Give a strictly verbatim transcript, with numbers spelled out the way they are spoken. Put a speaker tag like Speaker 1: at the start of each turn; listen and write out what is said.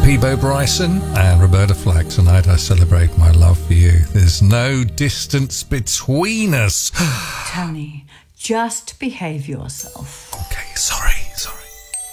Speaker 1: Peabo Bryson and Roberta Flack. Tonight I celebrate my love for you. There's no distance between us.
Speaker 2: Tony, just behave yourself.